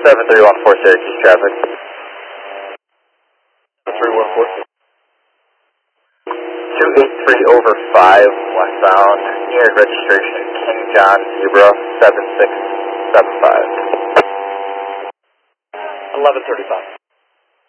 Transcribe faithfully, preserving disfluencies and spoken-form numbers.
seven three one four Syracuse traffic. three one four. two eight three over five westbound, near registration King John Zebra seven six seven five. eleven thirty-five.